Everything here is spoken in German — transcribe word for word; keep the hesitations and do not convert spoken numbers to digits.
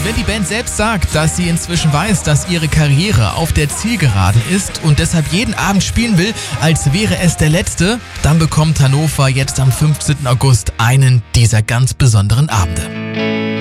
wenn die Band selbst sagt, dass sie inzwischen weiß, dass ihre Karriere auf der Zielgeraden ist und deshalb jeden Abend spielen will, als wäre es der letzte, dann bekommt Hannover jetzt am fünfzehnten August einen dieser ganz besonderen Abende.